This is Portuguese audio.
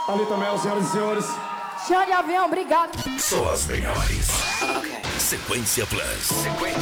Ali também, senhoras e senhores. Xande Avião, obrigado. Só as melhores. Sequência Plus.